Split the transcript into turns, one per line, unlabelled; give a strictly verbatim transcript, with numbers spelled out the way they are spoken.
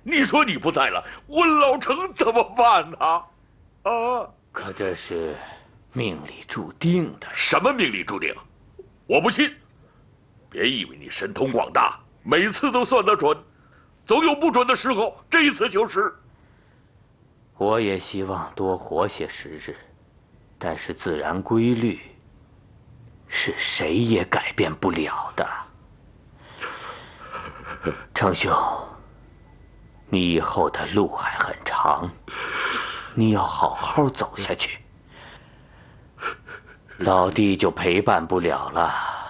你说你不在了，我老程怎么办呢？啊！
可这是命里注定的。
什么命里注定？我不信！别以为你神通广大，每次都算得准，总有不准的时候。这一次就是。
我也希望多活些时日，但是自然规律是谁也改变不了的。程兄，你以后的路还很长，你要好好走下去。老弟就陪伴不了了。